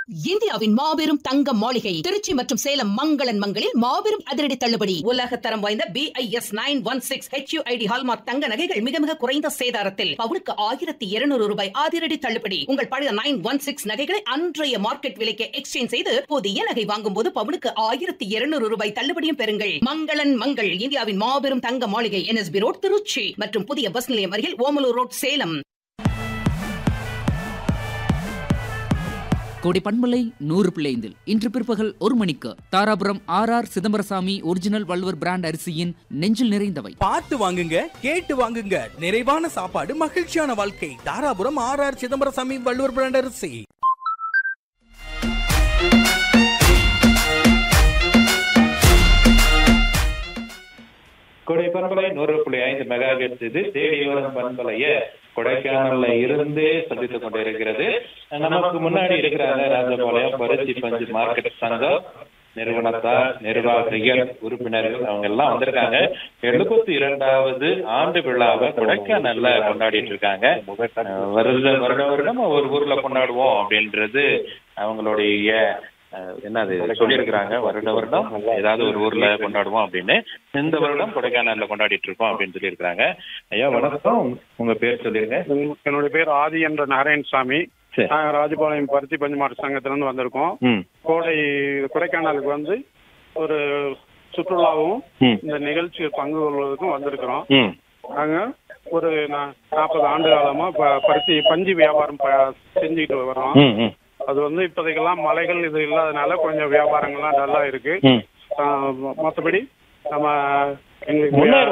இந்தியாவின் மாபெரும் தங்க மாளிகை திருச்சி மற்றும் சேலம் மங்களன் மங்களில் மாபெரும் அதிரடி தள்ளுபடி. உலக தரம் வாய்ந்த BIS 916 HUID ஹால்மார்க் தங்க நகைகள் மிக மிக குறைந்த சேதாரத்தில் பவுனுக்கு 1200 ரூபாய் அதிரடி தள்ளுபடி. உங்கள் பழைய 916 நகைகளை அன்றைய மார்க்கெட் விலைக்கு எக்ஸ்சேஞ்ச் செய்து புதிய நகை வாங்கும் போது பவுனுக்கு 1200 ரூபாய் தள்ளுபடியும் பெறுங்கள். மங்களன் மங்கள் இந்தியாவின் மாபெரும் தங்க மாளிகை NSB ரோட் திருச்சி மற்றும் புதிய பஸ் நிலையம் அருகில் ஓமலூர் ரோட் சேலம். கோடை பண்பலை 100.5 இன்று பிற்பகல் 1 மணிக்கு Dharapuram RR Chidambarasamy original Valluvar brand அரிசியின் நெஞ்சில் நிறைந்தவை. பார்த்து வாங்குங்க, கேட்டு வாங்குங்க. நிறைவான சாப்பாடு, மகிழ்ச்சியான வாழ்க்கை. தாராபுரம் RR சிதம்பரசாமி வள்ளுவர் பிராண்ட் அரிசி. கொடை பண்பலை 100.5 மெகாஹெர்ட்ஸ். இது தேடி வரும் பண்பலைய கொடைக்கானல்ல இருந்து சந்தித்துக் கொண்டிருக்கிறது. நமக்கு முன்னாடி இருக்கிறாங்க ராஜபாளையம் பருத்தி பஞ்சு மார்க்கெட் சங்கம் நிறுவனத்தார், நிர்வாகிகள், உறுப்பினர்கள், அவங்க எல்லாம் வந்திருக்காங்க. 72வது ஆண்டு விழாவை கொடைக்கானல்ல கொண்டாடிட்டு இருக்காங்க. வருடம் ஒரு ஊர்ல கொண்டாடுவோம் அப்படின்றது அவங்களுடைய என்னது சொல்லியிருக்கிறாங்க. வருடம் ஏதாவது ஒரு ஊர்ல கொண்டாடுவோம் அப்படின்னு. இந்த வருடம் கொடைக்கானல்ல கொண்டாடிட்டு இருக்கோம் அப்படின்னு சொல்லியிருக்கிறாங்க. ஐயா வணக்கம், உங்க பேர் சொல்லிருங்க. என்னுடைய பேர் ஆதி என்ற நாராயணசாமி. ராஜபாளையம் பருத்தி பஞ்சு மாட்டு சங்கத்துல இருந்து வந்திருக்கோம். கொடைக்கானலுக்கு வந்து ஒரு சுற்றுலாவும் இந்த நிகழ்ச்சியில் பங்கு கொள்வதற்கும் வந்திருக்கிறோம். நாங்க ஒரு 40 ஆண்டு காலமா பருத்தி பஞ்சு வியாபாரம் செஞ்சுக்கிட்டு வர்றோம். அது வந்து இப்போதைக்கெல்லாம் மலைகள் இது இல்லாதனால கொஞ்சம் வியாபாரங்கள்லாம் நல்லா இருக்கு. மற்றபடி நம்ம எங்களுக்கு